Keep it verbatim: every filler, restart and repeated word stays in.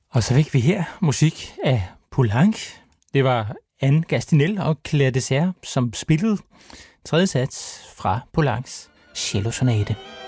Og så fik vi her musik af Poulenc. Det var Anne Gastinel og Claire Dessert, som spillede tredje sats fra Poulencs Cello Sonate.